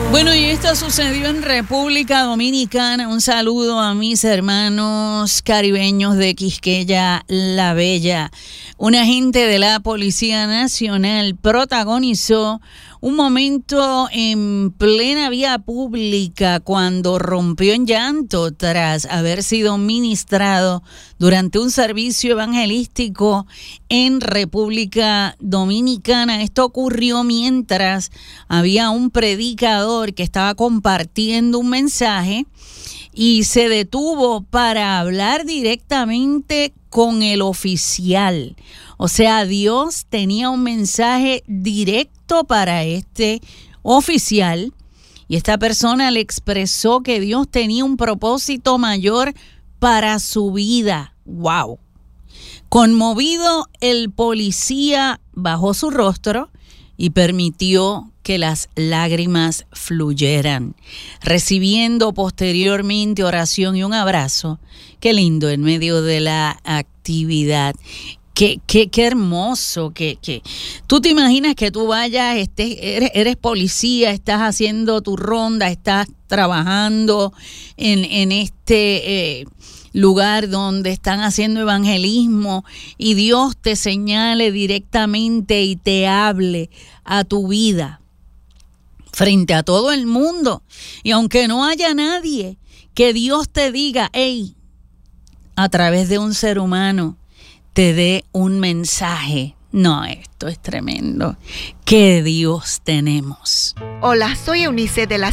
Bueno, y esto sucedió en República Dominicana. Un saludo a mis hermanos caribeños de Quisqueya La Bella. Un agente de la Policía Nacional protagonizó un momento en plena vía pública cuando rompió en llanto tras haber sido ministrado durante un servicio evangelístico en República Dominicana. Esto ocurrió mientras había un predicador que estaba compartiendo un mensaje y se detuvo para hablar directamente con el oficial. O sea, Dios tenía un mensaje directo para este oficial y esta persona le expresó que Dios tenía un propósito mayor para su vida. ¡Wow! Conmovido, el policía bajó su rostro y permitió que las lágrimas fluyeran, recibiendo posteriormente oración y un abrazo. Qué lindo en medio de la actividad. Qué hermoso, que tú te imaginas que tú vayas, eres policía, estás haciendo tu ronda, estás trabajando en este lugar donde están haciendo evangelismo y Dios te señale directamente y te hable a tu vida frente a todo el mundo. Y aunque no haya nadie, que Dios te diga, hey, a través de un ser humano, te dé un mensaje. No, esto es tremendo. ¡Qué Dios tenemos! Hola, soy Eunice de la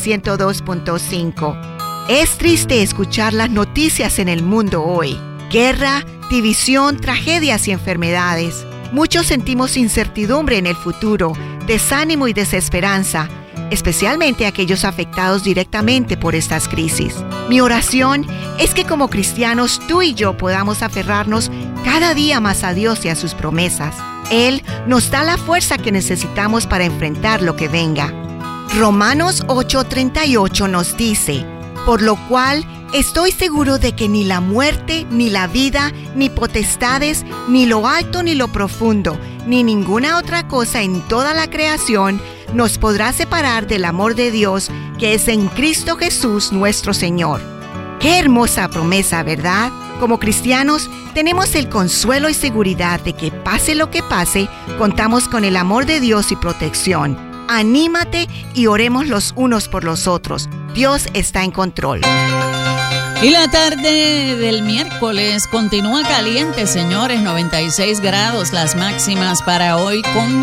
Z102.5. Es triste escuchar las noticias en el mundo hoy. Guerra, división, tragedias y enfermedades. Muchos sentimos incertidumbre en el futuro, desánimo y desesperanza, especialmente aquellos afectados directamente por estas crisis. Mi oración es que como cristianos tú y yo podamos aferrarnos cada día más a Dios y a sus promesas. Él nos da la fuerza que necesitamos para enfrentar lo que venga. Romanos 8:38 nos dice, por lo cual estoy seguro de que ni la muerte, ni la vida, ni potestades, ni lo alto ni lo profundo, ni ninguna otra cosa en toda la creación nos podrá separar del amor de Dios que es en Cristo Jesús nuestro Señor. ¡Qué hermosa promesa!, ¿verdad? Como cristianos, tenemos el consuelo y seguridad de que pase lo que pase, contamos con el amor de Dios y protección. Anímate y oremos los unos por los otros. Dios está en control. Y la tarde del miércoles continúa caliente, señores, 96 grados las máximas para hoy con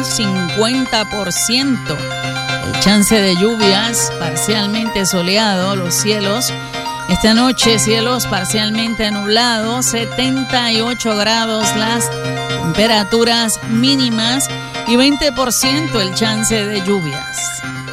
50%. El chance de lluvias, parcialmente soleado, los cielos. Esta noche cielos parcialmente nublados, 78 grados las temperaturas mínimas y 20% el chance de lluvias.